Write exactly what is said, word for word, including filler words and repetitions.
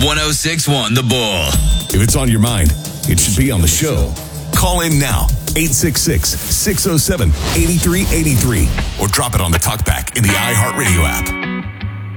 one oh six point one The Bull. If it's on your mind, it should be on the show. Call in now, eight six six, six oh seven, eight three eight three, or drop it on the talkback in the iHeartRadio app.